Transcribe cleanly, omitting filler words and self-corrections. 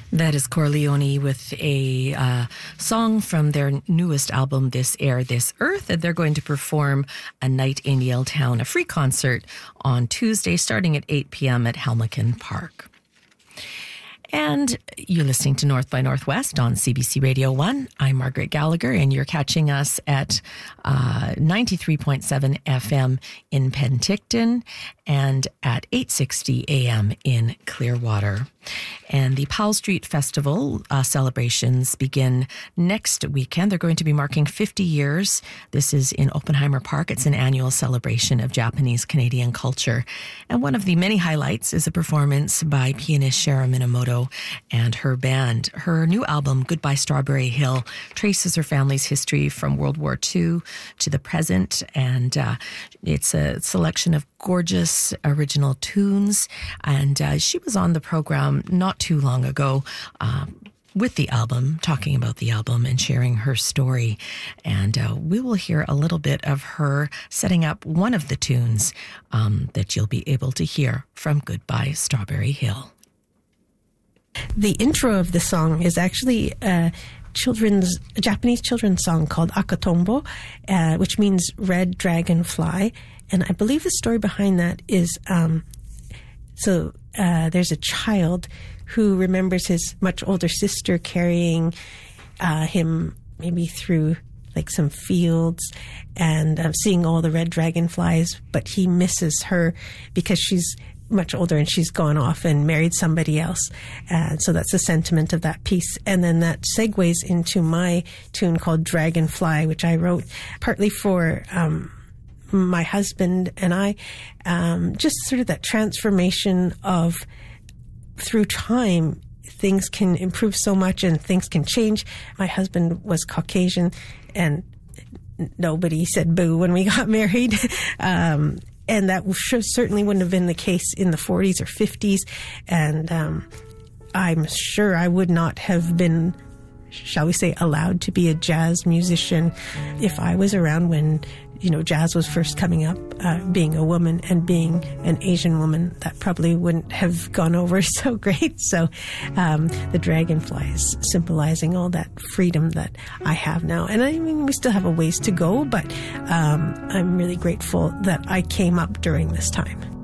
That is Corleone with a song from their newest album, This Air, This Earth. And they're going to perform A Night in Yaletown, a free concert on Tuesday starting at 8 p.m. at Helmeken Park. And you're listening to North by Northwest on CBC Radio 1. I'm Margaret Gallagher, and you're catching us at 93.7 FM in Penticton and at 860 AM in Clearwater. And the Powell Street Festival celebrations begin next weekend. They're going to be marking 50 years. This is in Oppenheimer Park. It's an annual celebration of Japanese-Canadian culture. And one of the many highlights is a performance by pianist Shara Minamoto and her band. Her new album, Goodbye Strawberry Hill, traces her family's history from World War II to the present. And it's a selection of gorgeous original tunes. And she was on the program not too long ago with the album, talking about the album and sharing her story. And we will hear a little bit of her setting up one of the tunes that you'll be able to hear from Goodbye Strawberry Hill. The intro of the song is actually a Japanese children's song called Akatombo, which means red dragonfly. And I believe the story behind that is, there's a child who remembers his much older sister carrying him maybe through like some fields and seeing all the red dragonflies, but he misses her because she's much older and she's gone off and married somebody else. And so that's the sentiment of that piece. And then that segues into my tune called Dragonfly, which I wrote partly for my husband and I, just sort of that transformation of through time, things can improve so much and things can change. My husband was Caucasian and nobody said boo when we got married. And that certainly wouldn't have been the case in the 40s or 50s. And I'm sure I would not have been, shall we say, allowed to be a jazz musician if I was around when, jazz was first coming up. Being a woman and being an Asian woman, that probably wouldn't have gone over so great. So the dragonfly is symbolizing all that freedom that I have now. And I mean, we still have a ways to go, but I'm really grateful that I came up during this time.